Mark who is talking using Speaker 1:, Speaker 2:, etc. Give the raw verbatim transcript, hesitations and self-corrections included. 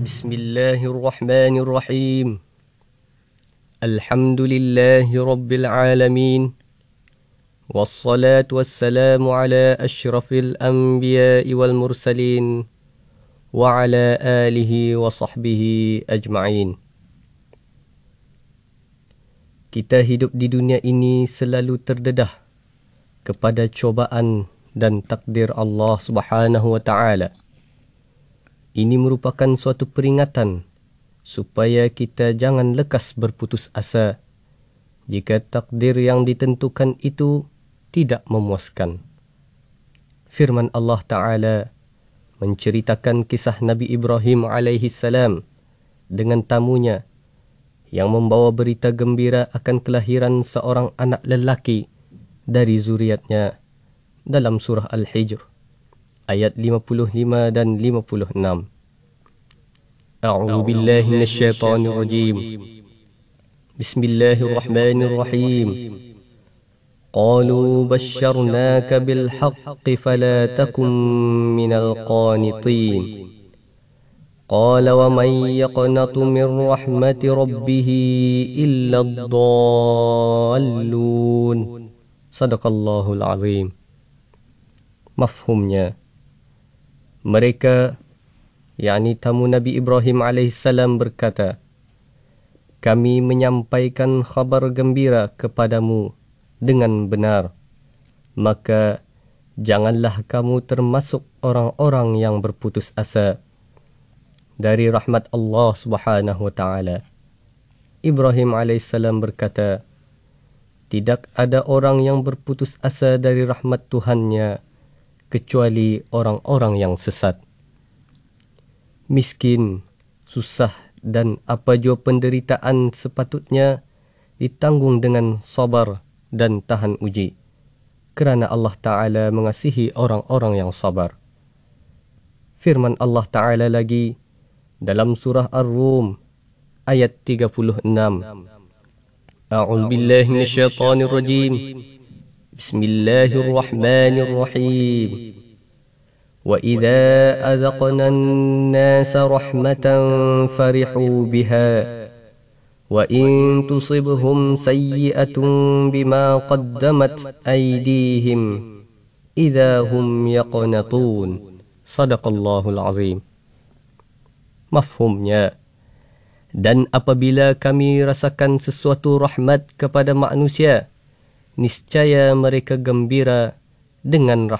Speaker 1: Bismillahirrahmanirrahim. Alhamdulillahi Rabbil Alamin. Wassalatu wassalamu ala ashrafil anbiya'i wal mursalin. Wa ala alihi wa sahbihi ajma'in. Kita hidup di dunia ini selalu terdedah kepada cobaan dan takdir Allah Subhanahu wa ta'ala. Ini merupakan suatu peringatan supaya kita jangan lekas berputus asa jika takdir yang ditentukan itu tidak memuaskan. Firman Allah Ta'ala menceritakan kisah Nabi Ibrahim alaihi salam dengan tamunya yang membawa berita gembira akan kelahiran seorang anak lelaki dari zuriatnya dalam surah Al-Hijr ayat lima puluh lima dan lima puluh enam. A'udzu billahi minasyaitonir rajim. Bismillahirrahmanirrahim. Qalu basyarnaka bil haqqi fala takun minal qanitin. Qala wa man yaqnatu min rahmati rabbih illa ad-dallun. Sadaqallahul azim. Mafhumnya, mereka, yakni tamu Nabi Ibrahim alaihissalam berkata, kami menyampaikan khabar gembira kepadamu dengan benar, maka janganlah kamu termasuk orang-orang yang berputus asa dari rahmat Allah Subhanahu wa ta'ala. Ibrahim alaihissalam berkata, tidak ada orang yang berputus asa dari rahmat Tuhannya kecuali orang-orang yang sesat. Miskin, susah dan apa jua penderitaan sepatutnya ditanggung dengan sabar dan tahan uji, kerana Allah Ta'ala mengasihi orang-orang yang sabar. Firman Allah Ta'ala lagi dalam surah Ar-Rum ayat tiga puluh enam. A'udzu billahi minasyaitonir rajim. Bismillahirrahmanirrahim. Wa idza azaqna an-nasa rahmatan farihu biha wa in tusibhum sayyi'atun bima qaddamat aydihim idza hum yaqnatun. Sadaqallahul azim. Mafhumnya, dan apabila kami rasakan sesuatu rahmat kepada manusia, niscaya mereka gembira dengan rahmat